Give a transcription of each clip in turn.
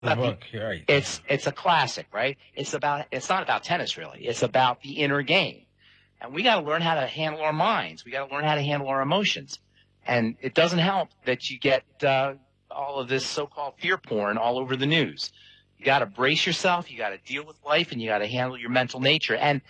The book, right. It's a classic, right? It's not about tennis, really. It's about the inner game. And we got to learn how to handle our minds. We got to learn how to handle our emotions. And it doesn't help that you get all of this so-called fear porn all over the news. You got to brace yourself. You got to deal with life, and you got to handle your mental nature. And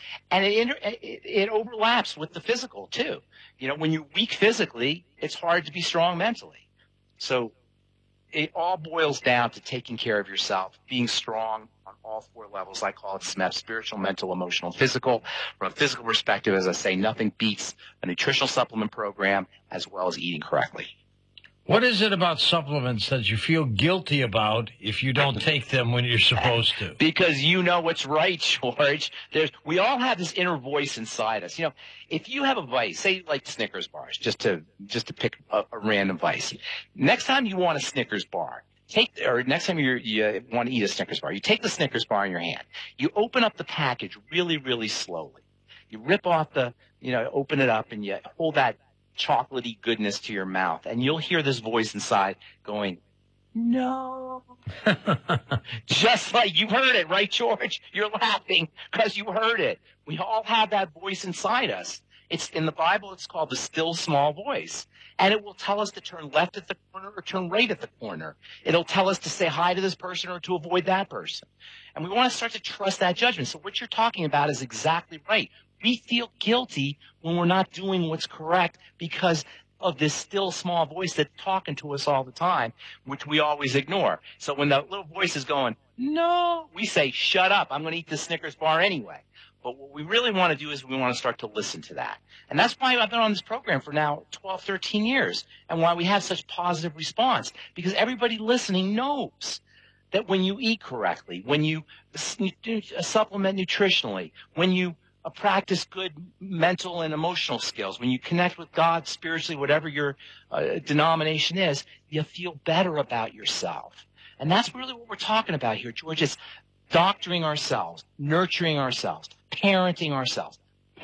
it overlaps with the physical too. You know, when you're weak physically, it's hard to be strong mentally. So it all boils down to taking care of yourself, being strong on all four levels. I call it SMEP: spiritual, mental, emotional, physical. From a physical perspective, as I say, nothing beats a nutritional supplement program as well as eating correctly. What is it about supplements that you feel guilty about if you don't take them when you're supposed to? Because you know what's right, George. We all have this inner voice inside us. You know, if you have a vice, say like Snickers bars, just to pick a random vice. Next time you want a Snickers bar, next time you want to eat a Snickers bar, you take the Snickers bar in your hand. You open up the package really, really slowly. You rip off open it up, and you hold that chocolatey goodness to your mouth, and you'll hear this voice inside going, no. Just like you heard it, right, George? You're laughing because you heard it. We all have that voice inside us. It's in the Bible. It's called the still small voice, and it will tell us to turn left at the corner or turn right at the corner. It'll tell us to say hi to this person or to avoid that person, and we want to start to trust that judgment. So what you're talking about is exactly right. We feel guilty when we're not doing what's correct because of this still small voice that's talking to us all the time, which we always ignore. So when that little voice is going, no, we say, shut up, I'm going to eat this Snickers bar anyway. But what we really want to do is we want to start to listen to that. And that's why I've been on this program for now 12, 13 years, and why we have such positive response, because everybody listening knows that when you eat correctly, when you supplement nutritionally, when you practice good mental and emotional skills, when you connect with God spiritually, whatever your denomination is, you feel better about yourself. And that's really what we're talking about here, George. It's doctoring ourselves, nurturing ourselves, parenting ourselves,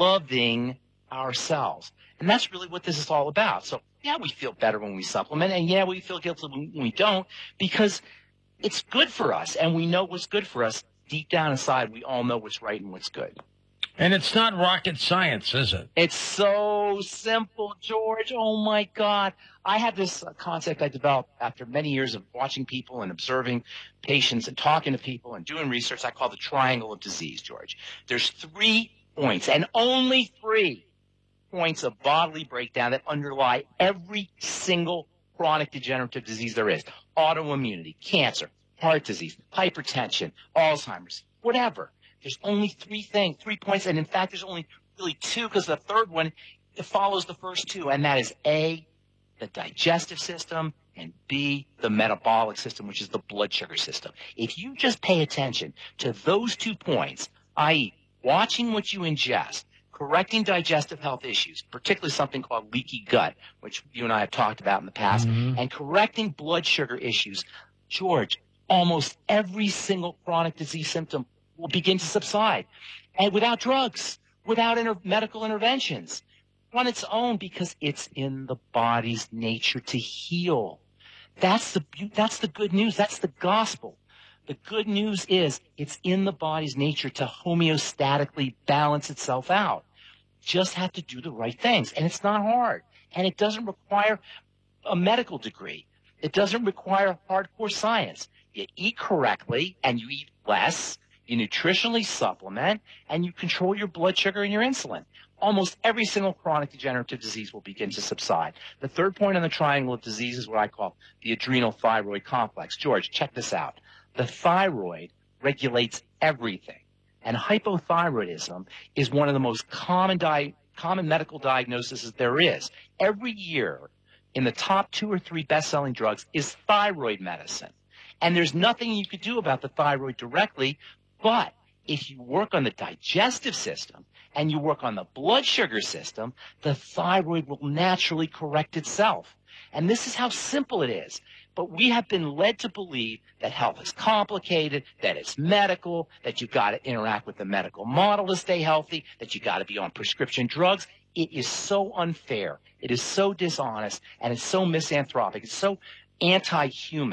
loving ourselves. And that's really what this is all about. So, yeah, we feel better when we supplement, and yeah, we feel guilty when we don't, because it's good for us, and we know what's good for us. Deep down inside, we all know what's right and what's good. And it's not rocket science, is it? It's so simple, George. Oh, my God. I had this concept I developed after many years of watching people and observing patients and talking to people and doing research. I call the triangle of disease, George. There's 3 points, and only 3 points of bodily breakdown that underlie every single chronic degenerative disease there is. Autoimmunity, cancer, heart disease, hypertension, Alzheimer's, whatever. There's only 3 points, and in fact, there's only really 2, because the third one follows the first 2, and that is A, the digestive system, and B, the metabolic system, which is the blood sugar system. If you just pay attention to those 2 points, i.e., watching what you ingest, correcting digestive health issues, particularly something called leaky gut, which you and I have talked about in the past, and correcting blood sugar issues, George, almost every single chronic disease symptom will begin to subside, and without drugs, without medical interventions, on its own, because it's in the body's nature to heal. That's the good news. That's the gospel. The good news is it's in the body's nature to homeostatically balance itself out. Just have to do the right things, and it's not hard, and it doesn't require a medical degree. It doesn't require hardcore science. You eat correctly, and you eat less. You nutritionally supplement, and you control your blood sugar and your insulin. Almost every single chronic degenerative disease will begin to subside. The third point on the triangle of disease is what I call the adrenal thyroid complex. George, check this out. The thyroid regulates everything, and hypothyroidism is one of the most common medical diagnoses there is. Every year, in the top 2 or 3 best-selling drugs is thyroid medicine. And there's nothing you could do about the thyroid directly, but if you work on the digestive system and you work on the blood sugar system, the thyroid will naturally correct itself. And this is how simple it is. But we have been led to believe that health is complicated, that it's medical, that you've got to interact with the medical model to stay healthy, that you've got to be on prescription drugs. It is so unfair. It is so dishonest, and it's so misanthropic. It's so anti-human.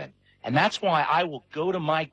And that's why I will go to my